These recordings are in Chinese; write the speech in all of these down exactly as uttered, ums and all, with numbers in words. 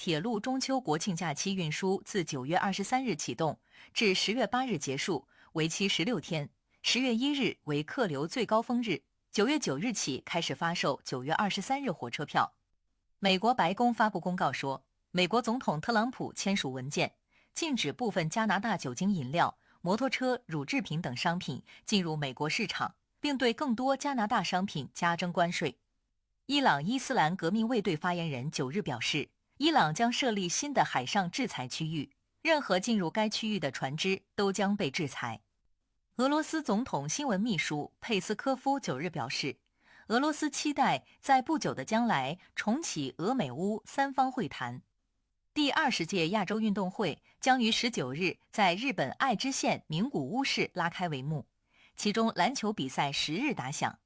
铁路中秋国庆假期运输自九月二十三日启动，至十月八日结束，为期十六天。十月一日为客流最高峰日，九月九日起开始发售九月二十三日火车票。美国白宫发布公告说，美国总统特朗普签署文件，禁止部分加拿大酒精饮料、摩托车、乳制品等商品进入美国市场，并对更多加拿大商品加征关税。伊朗伊斯兰革命卫队发言人九日表示，伊朗将设立新的海上制裁区域，任何进入该区域的船只都将被制裁。俄罗斯总统新闻秘书佩斯科夫九日表示，俄罗斯期待在不久的将来重启俄美乌三方会谈。第二十届亚洲运动会将于十九日在日本爱知县名古屋市拉开帷幕，其中篮球比赛十日打响。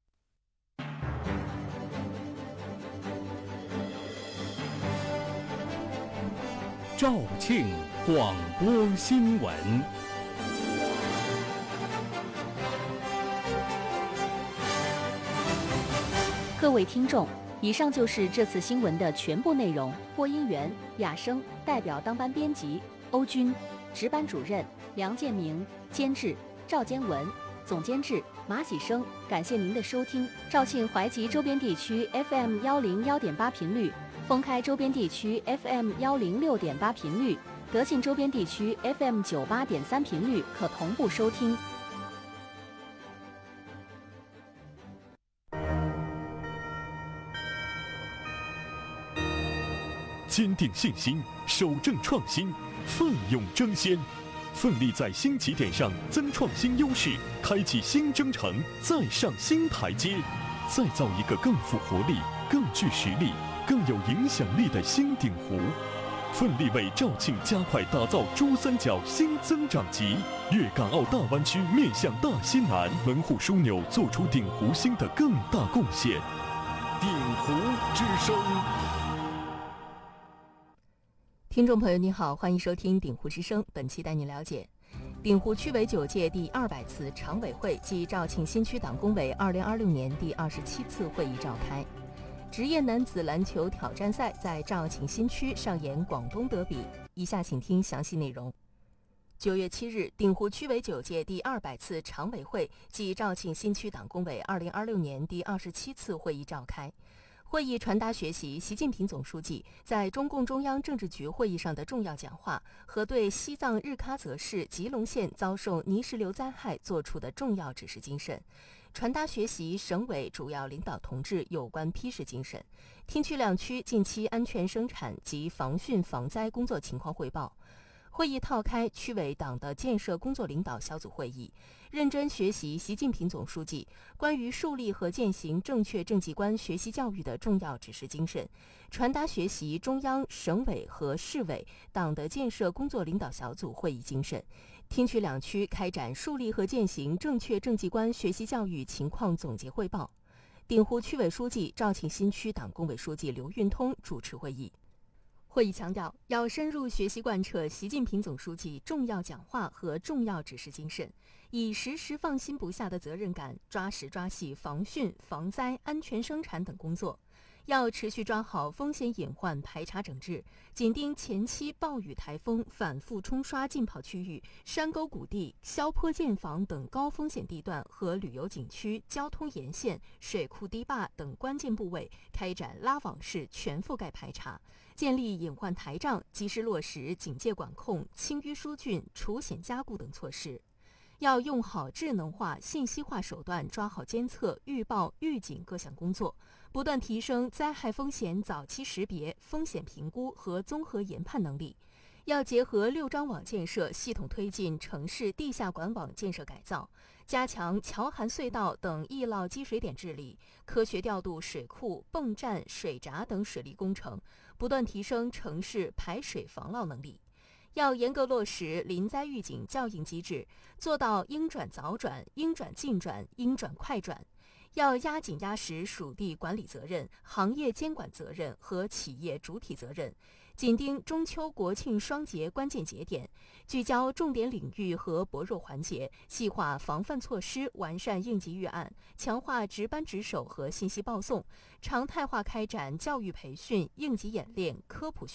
肇庆广播新闻。 各位听众，以上就是这次新闻的全部内容。播音员雅生，代表当班编辑欧军，值班主任梁建明，监制赵坚文，总监制马喜生。感谢您的收听。肇庆淮吉周边地区 F M 幺零幺点八频率，封开周边地区 F M 幺零六点八频率，德庆周边地区 F M 九八点三频率可同步收听。 坚定信心，守正创新，奋勇争先，奋力在新起点上增创新优势，开启新征程，再上新台阶，再造一个更富活力、更具实力、更有影响力的新鼎湖。奋力为肇庆加快打造珠三角新增长极，粤港澳大湾区面向大西南，门户枢纽做出鼎湖新的更大贡献。鼎湖之声。 听众朋友您好，欢迎收听鼎湖之声，本期带您了解鼎湖区委九届第二百次常委会暨肇庆新区党工委二零二六年第二十七次会议召开。职业男子篮球挑战赛在肇庆新区上演广东德比，以下请听详细内容。九月七日，鼎湖区委九届第二百次常委会暨肇庆新区党工委二零二六年第二十七次会议召开。会议传达学习习近平总书记在中共中央政治局会议上的重要讲话和对西藏日喀则市吉隆县遭受泥石流灾害作出的重要指示精神，传达学习省委主要领导同志有关批示精神，听取两区近期安全生产及防汛防灾工作情况汇报。会议套开区委党的建设工作领导小组会议，认真学习习近平总书记关于树立和践行正确政绩观学习教育的重要指示精神，传达学习中央、省委和市委党的建设工作领导小组会议精神，听取两区开展树立和践行正确政绩观学习教育情况总结汇报。鼎湖区委书记、肇庆新区党工委书记刘运通主持会议。会议强调，要深入学习贯彻习近平总书记重要讲话和重要指示精神，以时时放心不下的责任感，抓实抓细防汛、防灾、安全生产等工作。要持续抓好风险隐患排查整治，紧盯前期暴雨台风反复冲刷浸泡区域、山沟谷地、消坡建房等高风险地段和旅游景区、交通沿线、水库堤坝等关键部位开展拉网式全覆盖排查，建立隐患台账，及时落实警戒管控、清淤疏浚、除险加固等措施。要用好智能化、信息化手段，抓好监测、预报、预警各项工作，不断提升灾害风险早期识别、风险评估和综合研判能力。要结合六张网建设，系统推进城市地下管网建设改造，加强桥涵隧道等易涝积水点治理，科学调度水库、泵站、水闸等水利工程，不断提升城市排水防涝能力。要严格落实临灾预警校应机制，做到应转早转、应转尽转、应转快转。要压紧压实属地管理责任、行业监管责任和企业主体责任，紧盯中秋国庆双节关键节点，聚焦重点领域和薄弱环节，细化防范措施，完善应急预案，强化值班值守和信息报送，常态化开展教育培训、应急演练、科普